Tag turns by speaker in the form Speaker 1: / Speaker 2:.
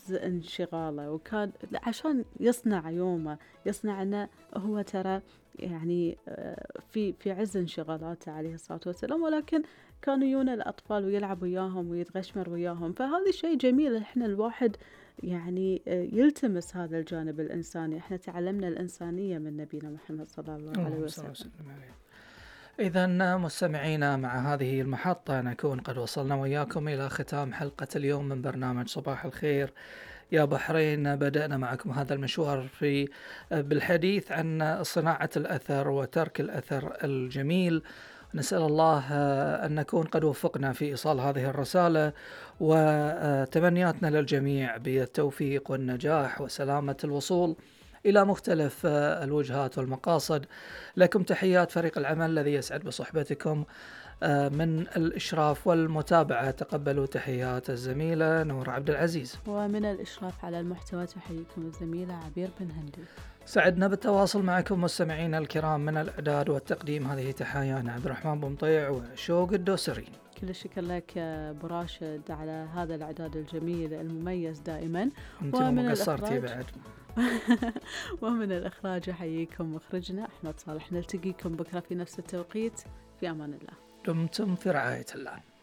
Speaker 1: عز انشغاله، وكان عشان يصنع يومه، يصنع أنه هو ترى يعني في عز انشغالاته عليه الصلاة والسلام، ولكن كانوا يجون الأطفال ويلعب وياهم ويتغشمر وياهم. فهذا شيء جميل، إحنا الواحد يعني يلتمس هذا الجانب الإنساني. إحنا تعلمنا الإنسانية من نبينا محمد صلى الله عليه وسلم.
Speaker 2: إذن مستمعينا، مع هذه المحطة نكون قد وصلنا وياكم إلى ختام حلقة اليوم من برنامج صباح الخير يا بحرين. بدأنا معكم هذا المشوار بالحديث عن صناعة الأثر وترك الأثر الجميل. نسأل الله أن نكون قد وفقنا في إيصال هذه الرسالة، وتمنياتنا للجميع بالتوفيق والنجاح وسلامة الوصول إلى مختلف الوجهات والمقاصد. لكم تحيات فريق العمل الذي يسعد بصحبتكم من الإشراف والمتابعة. تقبلوا تحيات الزميلة نور عبد العزيز،
Speaker 1: ومن الإشراف على المحتوى تحييكم الزميلة عبير بن هندي.
Speaker 2: سعدنا بالتواصل معكم مستمعينا الكرام. من الإعداد والتقديم هذه تحايانا عبد الرحمن بن مطيع وشوق الدوسري.
Speaker 1: كل الشكر لك أبو راشد على هذا الإعداد الجميل المميز دائما.
Speaker 2: ومن قصرتي بعد.
Speaker 1: ومن الإخراج أحييكم مخرجنا أحمد صالح. نلتقيكم بكرة في نفس التوقيت، في أمان الله.
Speaker 2: دمتم في رعاية الله.